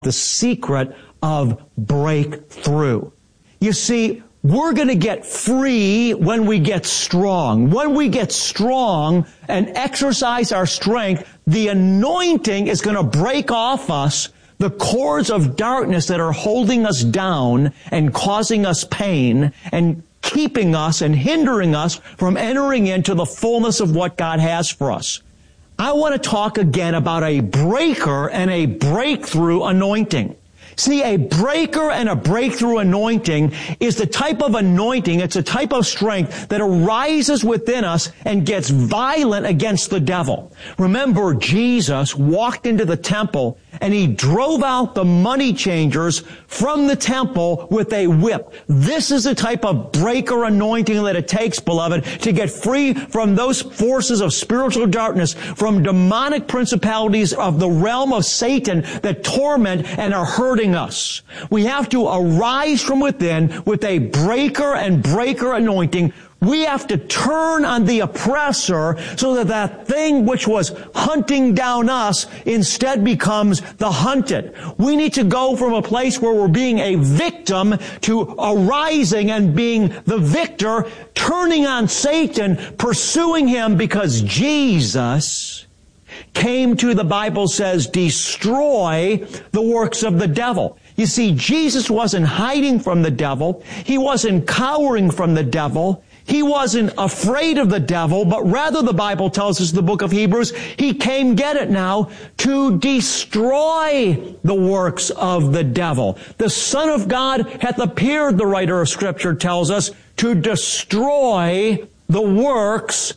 the secret of breakthrough. You see, we're going to get free when we get strong. When we get strong and exercise our strength, the anointing is going to break off us the cords of darkness that are holding us down and causing us pain and keeping us and hindering us from entering into the fullness of what God has for us. I want to talk again about a breaker and a breakthrough anointing. See, a breaker and a breakthrough anointing is the type of anointing, it's a type of strength that arises within us and gets violent against the devil. Remember, Jesus walked into the temple and he drove out the money changers from the temple with a whip. This is the type of breaker anointing that it takes, beloved, to get free from those forces of spiritual darkness, from demonic principalities of the realm of Satan that torment and are hurting us. We have to arise from within with a breaker and breaker anointing. We have to turn on the oppressor so that that thing which was hunting down us instead becomes the hunted. We need to go from a place where we're being a victim to arising and being the victor, turning on Satan, pursuing him, because Jesus came to, the Bible says, destroy the works of the devil. You see, Jesus wasn't hiding from the devil. He wasn't cowering from the devil. He wasn't afraid of the devil, but rather the Bible tells us in the book of Hebrews, he came, get it now, to destroy the works of the devil. The Son of God hath appeared, the writer of Scripture tells us, to destroy the works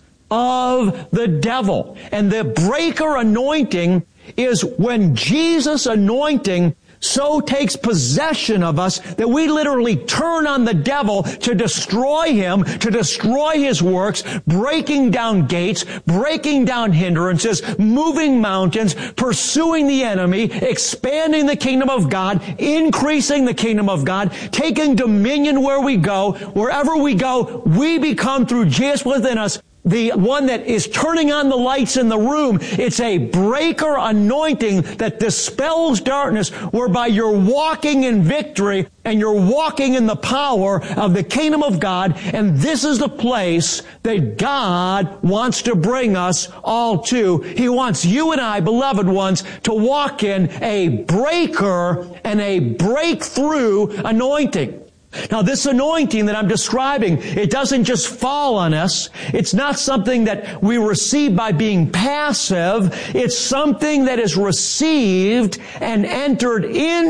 of the devil. And the breaker anointing is when Jesus' anointing so takes possession of us that we literally turn on the devil to destroy him, to destroy his works, breaking down gates, breaking down hindrances, moving mountains, pursuing the enemy, expanding the kingdom of God, increasing the kingdom of God, taking dominion where we go. Wherever we go, we become, through Jesus within us, the one that is turning on the lights in the room. It's a breaker anointing that dispels darkness, whereby you're walking in victory and you're walking in the power of the kingdom of God. And this is the place that God wants to bring us all to. He wants you and I, beloved ones, to walk in a breaker and a breakthrough anointing. Now, this anointing that I'm describing, it doesn't just fall on us. It's not something that we receive by being passive. It's something that is received and entered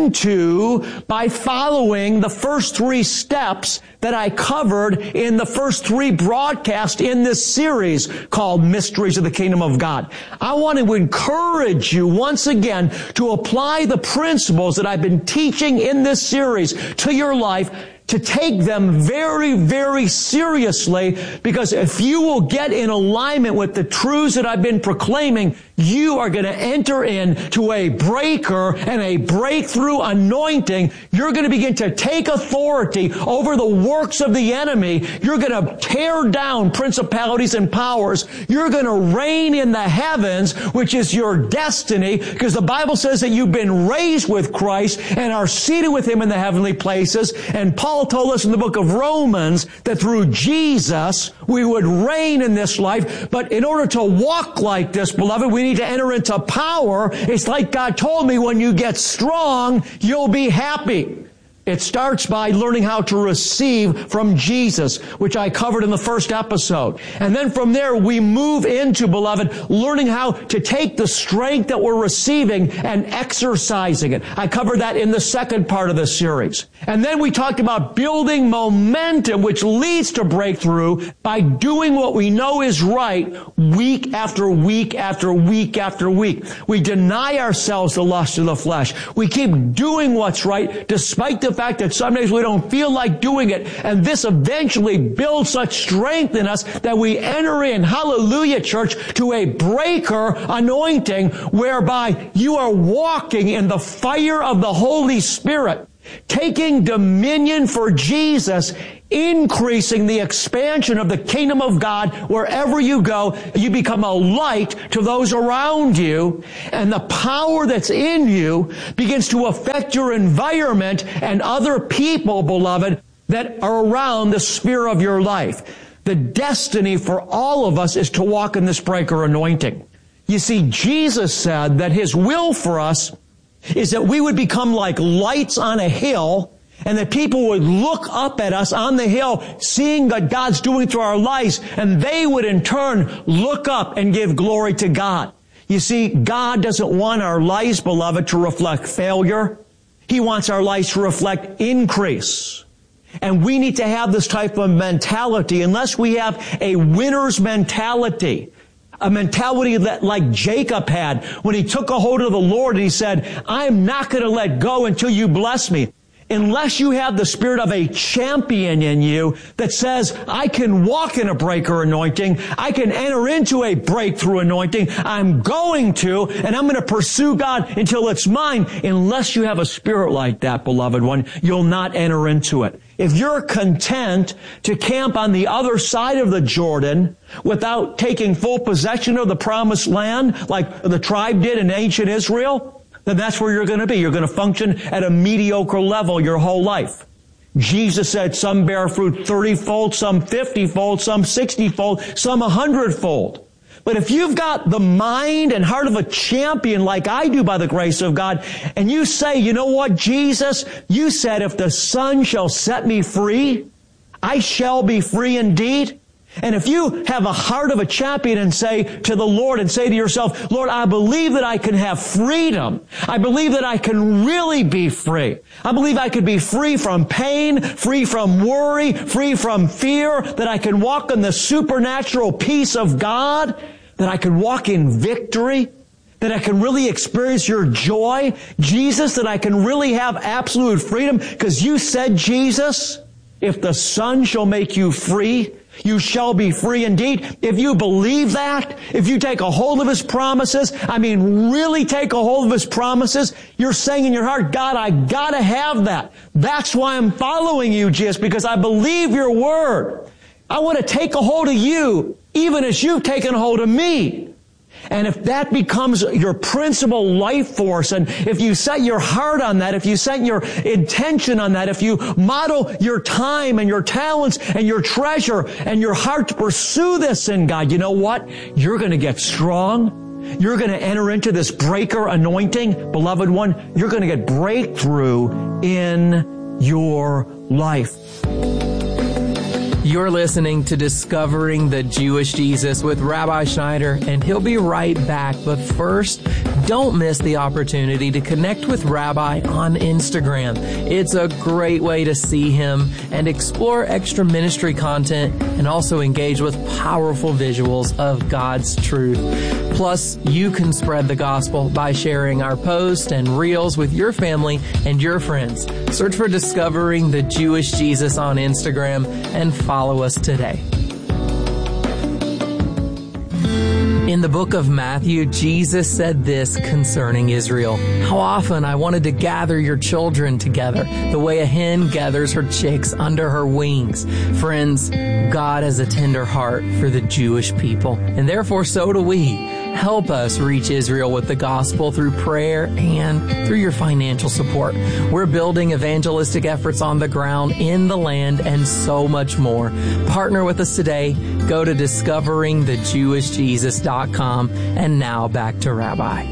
into by following the first three steps that I covered in the first three broadcasts in this series called Mysteries of the Kingdom of God. I want to encourage you once again to apply the principles that I've been teaching in this series to your life, to take them very, very seriously, because if you will get in alignment with the truths that I've been proclaiming, you are going to enter into a breaker and a breakthrough anointing. You're going to begin to take authority over the works of the enemy. You're going to tear down principalities and powers. You're going to reign in the heavens, which is your destiny, because the Bible says that you've been raised with Christ and are seated with him in the heavenly places. And Paul told us in the book of Romans that through Jesus we would reign in this life. But in order to walk like this, beloved, we need to enter into power. It's like God told me, when you get strong, you'll be happy. It starts by learning how to receive from Jesus, which I covered in the first episode. And then from there, we move into, beloved, learning how to take the strength that we're receiving and exercising it. I covered that in the second part of the series. And then we talked about building momentum, which leads to breakthrough by doing what we know is right week after week after week after week. We deny ourselves the lust of the flesh. We keep doing what's right despite the fact that some days we don't feel like doing it. And this eventually builds such strength in us that we enter in, hallelujah, church, to a breaker anointing whereby you are walking in the fire of the Holy Spirit. taking dominion for Jesus, increasing the expansion of the kingdom of God wherever you go. You become a light to those around you, and the power that's in you begins to affect your environment and other people, beloved, that are around the sphere of your life. The destiny for all of us is to walk in this breaker anointing. You see, Jesus said that His will for us is that we would become like lights on a hill, and that people would look up at us on the hill, seeing what God's doing through our lives, and they would in turn look up and give glory to God. You see, God doesn't want our lives, beloved, to reflect failure. He wants our lives to reflect increase. And we need to have this type of mentality. Unless we have a winner's mentality, a mentality that like Jacob had when he took a hold of the Lord and he said, I'm not going to let go until you bless me. Unless you have the spirit of a champion in you that says, I can walk in a breaker anointing, I can enter into a breakthrough anointing, I'm going to, and I'm going to pursue God until it's mine. Unless you have a spirit like that, beloved one, you'll not enter into it. If you're content to camp on the other side of the Jordan without taking full possession of the promised land like the tribe did in ancient Israel, then that's where you're going to be. You're going to function at a mediocre level your whole life. Jesus said some bear fruit 30-fold, some 50-fold, some 60-fold, some 100-fold. But if you've got the mind and heart of a champion like I do by the grace of God, and you say, you know what, Jesus, you said if the Son shall set me free, I shall be free indeed. And if you have a heart of a champion and say to the Lord and say to yourself, Lord, I believe that I can have freedom. I believe that I can really be free. I believe I could be free from pain, free from worry, free from fear, that I can walk in the supernatural peace of God, that I can walk in victory, that I can really experience your joy, Jesus, that I can really have absolute freedom, because you said, Jesus, if the Son shall make you free, you shall be free indeed. If you believe that, if you take a hold of His promises, really take a hold of His promises, you're saying in your heart, God, I gotta have that. That's why I'm following you, Jesus, because I believe your word. I want to take a hold of you, even as you've taken a hold of me. And if that becomes your principal life force, and if you set your heart on that, if you set your intention on that, if you model your time and your talents and your treasure and your heart to pursue this in God, you know what? You're going to get strong. You're going to enter into this breaker anointing. Beloved one, you're going to get breakthrough in your life. You're listening to Discovering the Jewish Jesus with Rabbi Schneider, and he'll be right back. But first, don't miss the opportunity to connect with Rabbi on Instagram. It's a great way to see him and explore extra ministry content and also engage with powerful visuals of God's truth. Plus, you can spread the gospel by sharing our posts and reels with your family and your friends. Search for Discovering the Jewish Jesus on Instagram and follow us today. In the book of Matthew, Jesus said this concerning Israel: how often I wanted to gather your children together, the way a hen gathers her chicks under her wings. Friends, God has a tender heart for the Jewish people, and therefore so do we. Help us reach Israel with the gospel through prayer and through your financial support. We're building evangelistic efforts on the ground, in the land, and so much more. Partner with us today. Go to discoveringthejewishjesus.com. And now back to Rabbi.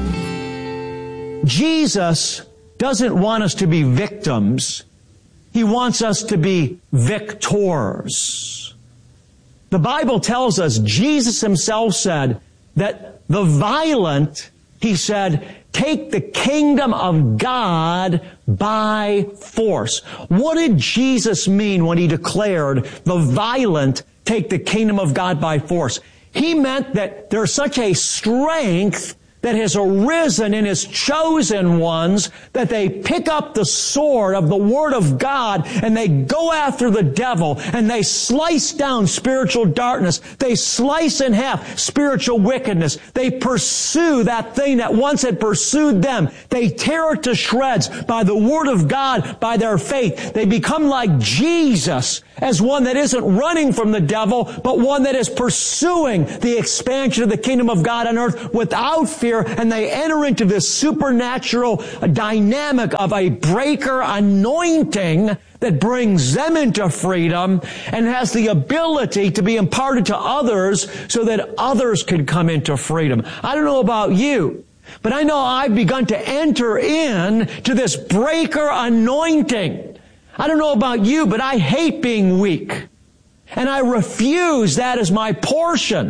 Jesus doesn't want us to be victims. He wants us to be victors. The Bible tells us, Jesus himself said, that the violent, he said, take the kingdom of God by force. What did Jesus mean when he declared the violent take the kingdom of God by force? He meant that there's such a strength that has arisen in His chosen ones, that they pick up the sword of the Word of God and they go after the devil and they slice down spiritual darkness. They slice in half spiritual wickedness. They pursue that thing that once had pursued them. They tear it to shreds by the Word of God, by their faith. They become like Jesus as one that isn't running from the devil, but one that is pursuing the expansion of the kingdom of God on earth without fear, and they enter into this supernatural dynamic of a breaker anointing that brings them into freedom and has the ability to be imparted to others so that others can come into freedom. I don't know about you, but I know I've begun to enter in to this breaker anointing. I don't know about you, but I hate being weak. And I refuse that as my portion.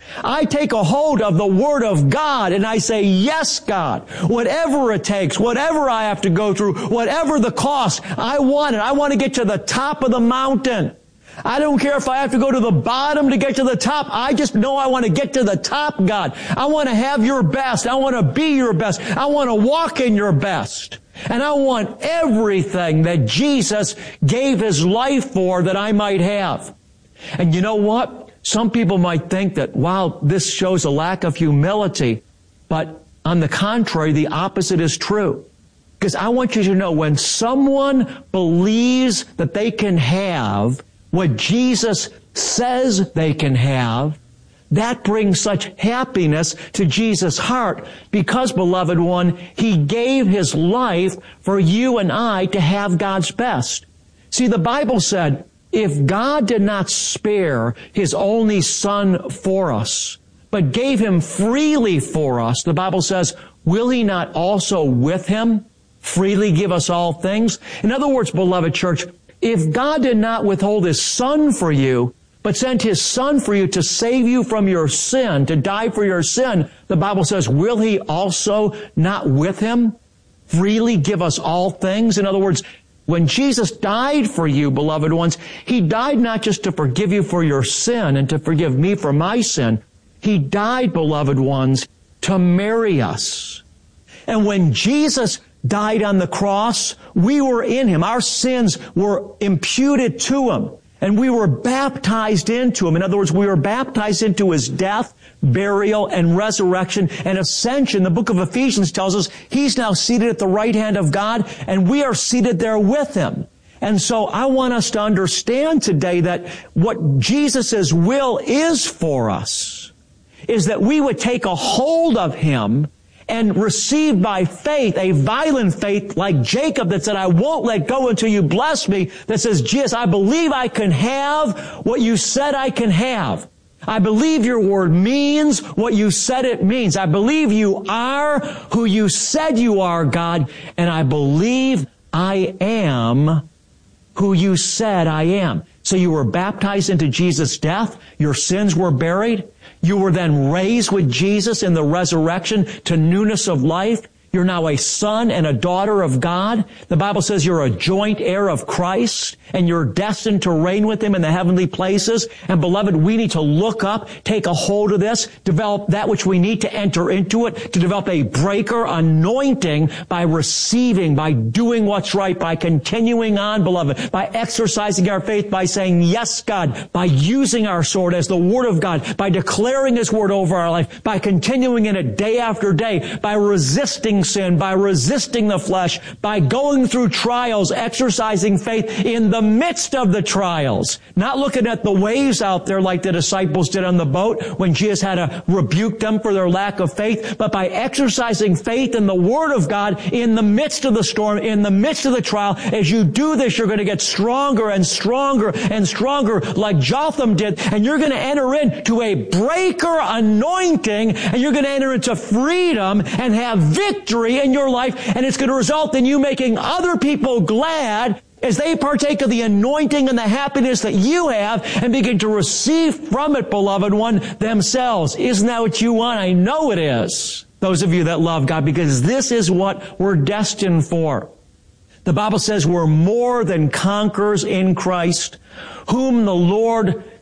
I take a hold of the Word of God and I say, yes, God, whatever it takes, whatever I have to go through, whatever the cost, I want it. I want to get to the top of the mountain. I don't care if I have to go to the bottom to get to the top. I just know I want to get to the top, God. I want to have your best. I want to be your best. I want to walk in your best. And I want everything that Jesus gave His life for that I might have. And you know what? Some people might think that, wow, this shows a lack of humility. But on the contrary, the opposite is true. Because I want you to know, when someone believes that they can have what Jesus says they can have, that brings such happiness to Jesus' heart because, beloved one, He gave His life for you and I to have God's best. See, the Bible said, if God did not spare His only Son for us, but gave Him freely for us, the Bible says, will He not also with Him freely give us all things? In other words, beloved church, if God did not withhold His Son for you, but sent His Son for you to save you from your sin, to die for your sin, the Bible says, will He also not with Him freely give us all things? In other words, when Jesus died for you, beloved ones, He died not just to forgive you for your sin and to forgive me for my sin. He died, beloved ones, to marry us. And when Jesus died on the cross, we were in Him. Our sins were imputed to Him. And we were baptized into Him. In other words, we were baptized into His death, burial, and resurrection and ascension. The book of Ephesians tells us He's now seated at the right hand of God, and we are seated there with Him. And so I want us to understand today that what Jesus' will is for us is that we would take a hold of Him and receive by faith, a violent faith like Jacob that said, I won't let go until you bless me, that says, Jesus, I believe I can have what you said I can have. I believe your word means what you said it means. I believe you are who you said you are, God, and I believe I am who you said I am. So you were baptized into Jesus' death. Your sins were buried. You were then raised with Jesus in the resurrection to newness of life. You're now a son and a daughter of God. The Bible says you're a joint heir of Christ, and you're destined to reign with Him in the heavenly places. And beloved, we need to look up, take a hold of this, develop that which we need to enter into it, to develop a breaker anointing by receiving, by doing what's right, by continuing on, beloved, by exercising our faith, by saying, yes, God, by using our sword as the Word of God, by declaring His Word over our life, by continuing in it day after day, by resisting sin, by resisting the flesh, by going through trials, exercising faith in the midst of the trials. Not looking at the waves out there like the disciples did on the boat when Jesus had to rebuke them for their lack of faith, but by exercising faith in the Word of God in the midst of the storm, in the midst of the trial. As you do this, you're going to get stronger and stronger and stronger like Jotham did, and you're going to enter into a breaker anointing, and you're going to enter into freedom and have victory in your life, and it's going to result in you making other people glad as they partake of the anointing and the happiness that you have and begin to receive from it, beloved one, themselves. Isn't that what you want? I know it is. Those of you that love God, because this is what we're destined for. The Bible says we're more than conquerors in Christ, whom the Lord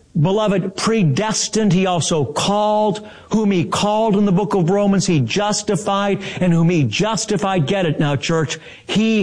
beloved, predestined, He also called. Whom He called in the book of Romans, He justified. And whom He justified, get it now, church, He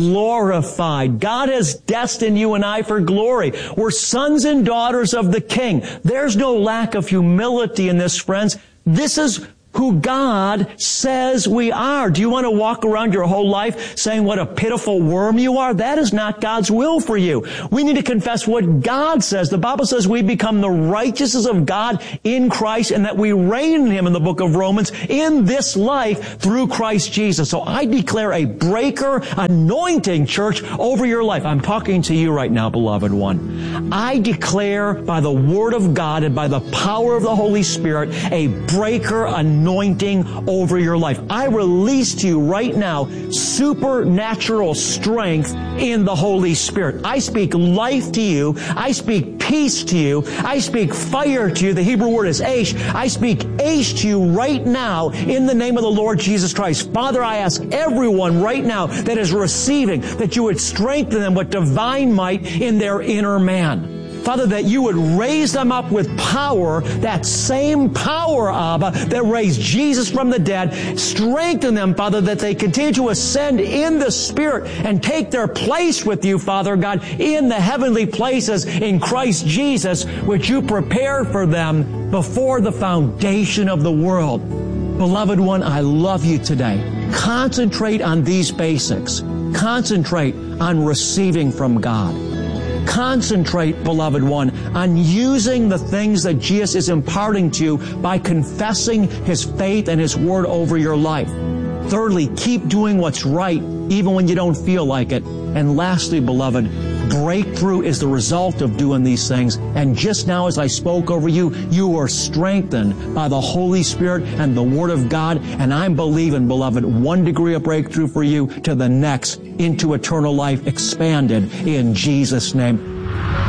glorified. God has destined you and I for glory. We're sons and daughters of the King. There's no lack of humility in this, friends. This is who God says we are. Do you want to walk around your whole life saying what a pitiful worm you are? That is not God's will for you. We need to confess what God says. The Bible says we become the righteousness of God in Christ and that we reign in Him in the book of Romans in this life through Christ Jesus. So I declare a breaker anointing, church, over your life. I'm talking to you right now, beloved one. I declare by the Word of God and by the power of the Holy Spirit a breaker anointing over your life. I release to you right now supernatural strength in the Holy Spirit. I speak life to you. I speak peace to you. I speak fire to you. The Hebrew word is aish. I speak aish to you right now in the name of the Lord Jesus Christ. Father, I ask everyone right now that is receiving that you would strengthen them with divine might in their inner man. Father, that you would raise them up with power, that same power, Abba, that raised Jesus from the dead. Strengthen them, Father, that they continue to ascend in the Spirit and take their place with you, Father God, in the heavenly places in Christ Jesus, which you prepared for them before the foundation of the world. Beloved one, I love you today. Concentrate on these basics. Concentrate on receiving from God. Concentrate, beloved one, on using the things that Jesus is imparting to you by confessing His faith and His Word over your life. Thirdly, keep doing what's right even when you don't feel like it. And lastly, beloved, breakthrough is the result of doing these things. And just now as I spoke over you, you are strengthened by the Holy Spirit and the Word of God. And I'm believing, beloved, 1 degree of breakthrough for you to the next into eternal life expanded in Jesus' name.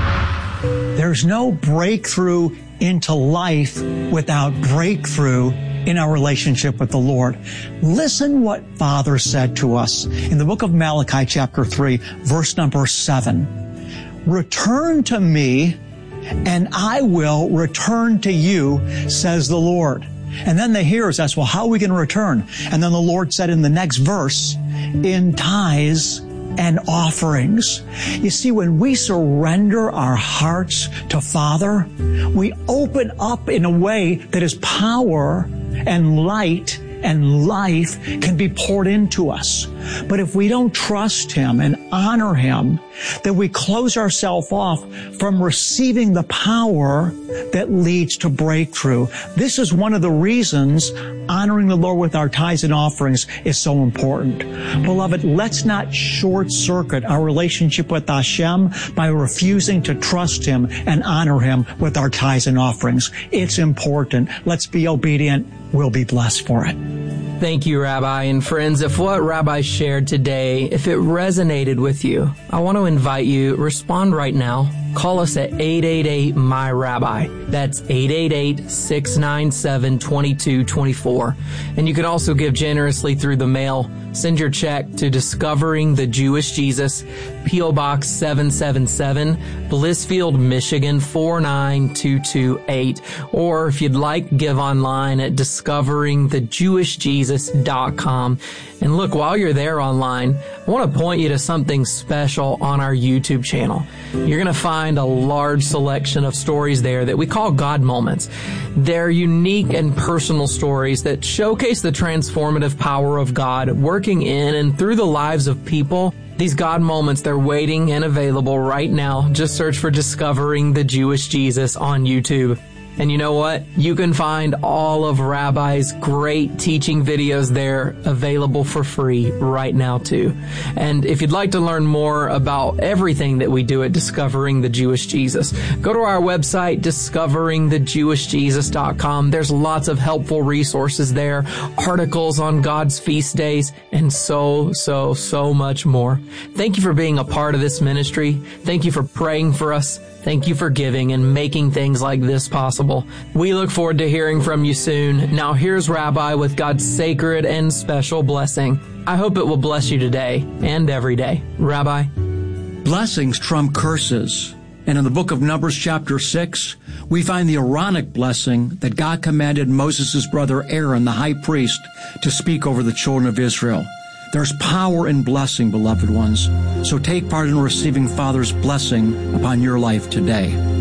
There's no breakthrough into life without breakthrough in our relationship with the Lord. Listen what Father said to us in the book of Malachi chapter 3, verse number 7. Return to me, and I will return to you, says the Lord. And then the hearers asked, well, how are we going to return? And then the Lord said in the next verse, in tithes and offerings. You see, when we surrender our hearts to Father, we open up in a way that His power and light and life can be poured into us. But if we don't trust Him and honor Him, then we close ourselves off from receiving the power that leads to breakthrough. This is one of the reasons honoring the Lord with our tithes and offerings is so important. Beloved, let's not short circuit our relationship with Hashem by refusing to trust Him and honor Him with our tithes and offerings. It's important. Let's be obedient. We'll be blessed for it. Thank you, Rabbi. And friends, if what Rabbi shared today, if it resonated with you, I want to invite you, respond right now. Call us at 888-MY-RABBI. That's 888-697-2224. And you can also give generously through the mail. Send your check to Discovering the Jewish Jesus, P.O. Box 777, Blissfield, Michigan 49228. Or if you'd like, give online at discoveringthejewishjesus.com. And look, while you're there online, I want to point you to something special on our YouTube channel. You're going to find a large selection of stories there that we call God Moments. They're unique and personal stories that showcase the transformative power of God working in and through the lives of people. These God Moments, they're waiting and available right now. Just search for Discovering the Jewish Jesus on YouTube. And you know what? You can find all of Rabbi's great teaching videos there available for free right now too. And if you'd like to learn more about everything that we do at Discovering the Jewish Jesus, go to our website, discoveringthejewishjesus.com. There's lots of helpful resources there, articles on God's feast days, and so much more. Thank you for being a part of this ministry. Thank you for praying for us. Thank you for giving and making things like this possible. We look forward to hearing from you soon. Now here's Rabbi with God's sacred and special blessing. I hope it will bless you today and every day. Rabbi. Blessings trump curses. And in the book of Numbers chapter 6, we find the Aaronic blessing that God commanded Moses' brother Aaron, the high priest, to speak over the children of Israel. There's power in blessing, beloved ones. So take part in receiving Father's blessing upon your life today.